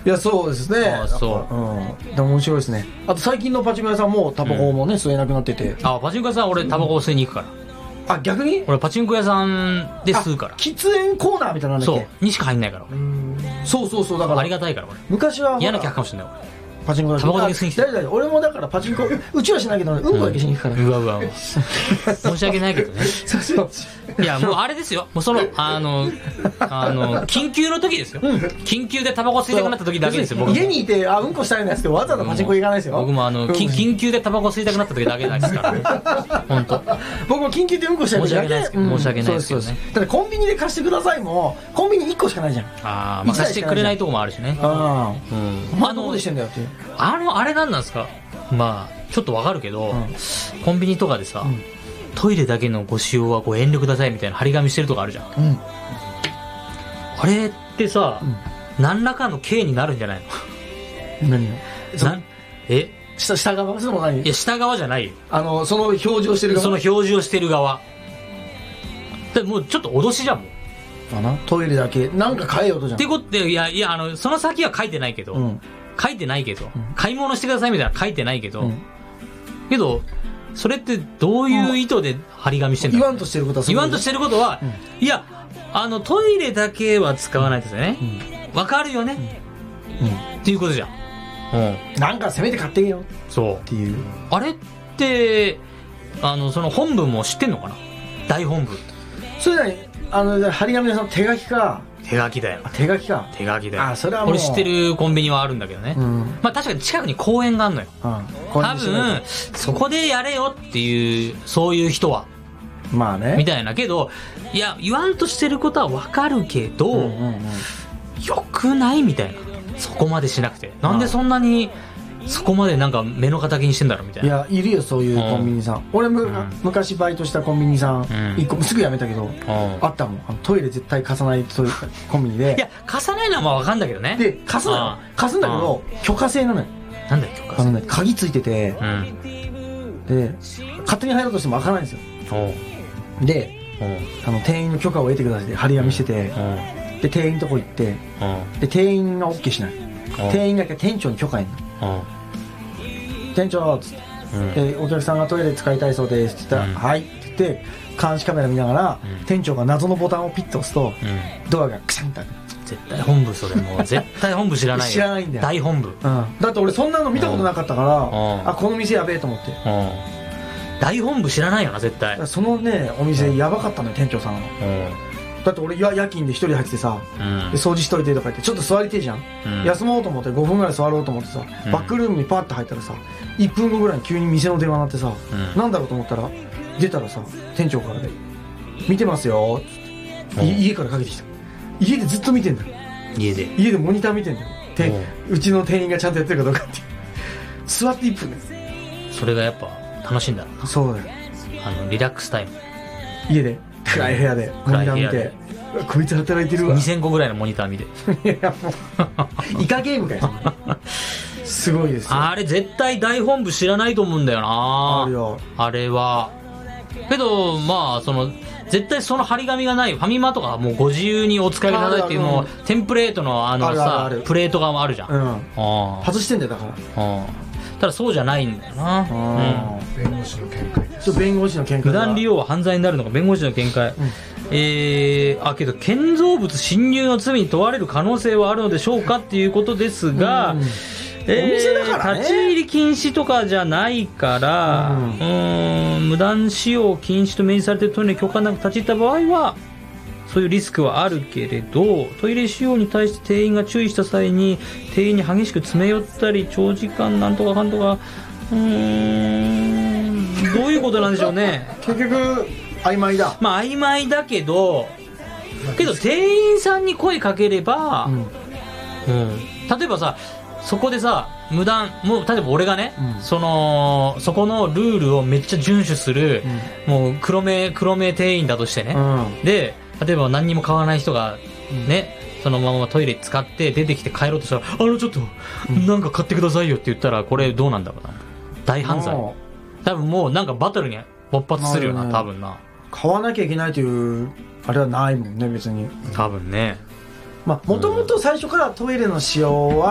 いやそうですね。 あそう、 でも面白いですね。あと最近のパチンコ屋さんもタバコもね、吸えなくなってて。 あ、パチンコ屋さん俺タバコを吸いに行くから、 あ、逆に俺パチンコ屋さんで吸うから。 喫煙コーナーみたいなんだっけ。 そうにしか入んないから俺。 そうだからありがたいから俺。 昔は嫌な客かもしれない俺。 パチンコタバコだけ吸いに来て。 俺もだからパチンコうちはしないけどうんこだけしに行くから。 うわ申し訳ないけどね。そういやもうあれですよ、もうその緊急の時ですよ、緊急でタバコ吸いたくなった時だけですよ。僕家にいてうんこしたいんですけどわざわざパチンコ行かないですよ。 僕も緊急でタバコ吸いたくなった時だけですから本当。 僕も緊急でうんこしたい時だけ。 申し訳ないですけどね。 だってコンビニで貸してくださいもコンビニ1個しかないじゃん。 まあ貸してくれないとこもあるしね。 どこでしてんだよっていう。 あれなんなんですか。まあちょっとわかるけど、コンビニとかでさ、トイレだけのご使用はご遠慮くださいみたいな張り紙してるとかあるじゃん、あれってさ、何らかの刑になるんじゃないの。 何下側？その何？ いや下側じゃないよ。 その表示をしてる側。 その表示をしてる側でもうちょっと脅しじゃんもう。 トイレだけなんか変えようとじゃんってことで、いやその先は書いてないけど、買い物してくださいみたいな書いてないけど、けどそれってどういう意図で張り紙してんだ。 言わんとしてることは、 いやトイレだけは使わないですよね、わかるよね、っていうことじゃん。 なんかせめて買ってけよそうっていう。 あれってその本文も知ってんのかな、大本文。 それな張り紙屋さん手書きか。 手書きだよ。 手書きか。 手書きだよ。 それはもう俺知ってるコンビニはあるんだけどね、まあ確かに近くに公園があるのよ、多分そこでやれよっていう、そういう人はまあねみたいな。けどいや言わんとしてることはわかるけど、よくないみたいな。そこまでしなくてなんでそんなにそこまでなんか目の敵にしてんだろうみたいな。 いやいるよそういうコンビニさん。俺昔バイトしたコンビニさん一個すぐ辞めたけどあったもん。トイレ絶対貸さないコンビニで。 いや貸さないのはまあ分かんだけどね。 で貸すんだけど許可制なのよ。 なんだよ許可制。 鍵ついててで勝手に入ろうとしても開かないんですよ。で店員の許可を得てくださいって張り紙してて、で店員のとこ行ってで店員が OK しない。店員が店長に許可得んの。店長っつって、お客さんがトイレ使いたいそうですって言ったら、はいって言って監視カメラ見ながら、店長が謎のボタンをピッと押すと、ドアがクシャンと開く。 絶対本部。それもう絶対本部知らないよ。 知らないんだよ。 大本部、 だって俺そんなの見たことなかったから、この店やべえと思って。 大本部知らないよな絶対。 そのねお店やばかったのよ店長さんの。だって俺夜勤で一人入っててさ、で掃除しといてとか言ってちょっと座りてえじゃん、休もうと思って5分ぐらい座ろうと思ってさ、バックルームにパッと入ったらさ1分後ぐらいに急に店の電話鳴ってさ、なんだろうと思ったら出たらさ店長からで見てますよって家からかけてきた。家でずっと見てんだよ。家でモニター見てんだよ。うちの店員がちゃんとやってるかどうかって座って1分だよ。 それがやっぱ楽しいんだろうな。 そうだよ。 リラックスタイム家で暗い部屋でモニター見て、こいつ働いてるわ。 2000個ぐらいのモニター見ていやもうイカゲームかよすごいですよ。 あれ絶対大本部知らないと思うんだよな。 あるよあれは。けどまあ絶対その張り紙がないファミマとかもうご自由にお使いくださいっていうのをテンプレートのさプレートがあるじゃん、 外してんだよだから。 ただそうじゃないんだよな。 弁護士の見解です。 弁護士の見解。 無断利用は犯罪になるのか弁護士の見解。けど建造物侵入の罪に問われる可能性はあるのでしょうかっていうことですが、 お店だからね、 立ち入り禁止とかじゃないから、無断使用禁止と明示されているトイレに許可なく立ち入った場合はそういうリスクはあるけれど、トイレ使用に対して店員が注意した際に店員に激しく詰め寄ったり長時間なんとかかんとかどういうことなんでしょうね結局曖昧だ。 まあ曖昧だけど店員さんに声かければ、例えばさそこでさ無断もう例えば俺がね、そこのルールをめっちゃ遵守する、もう黒目店員だとしてね、で例えば何にも買わない人がね、そのままトイレ使って出てきて帰ろうとしたらちょっと、なんか買ってくださいよって言ったらこれどうなんだろうな。大犯罪。多分もうなんかバトルに勃発するよな、多分な。 買わなきゃいけないというあれはないもんね別に。 多分ね。 まあもともと最初からトイレの使用は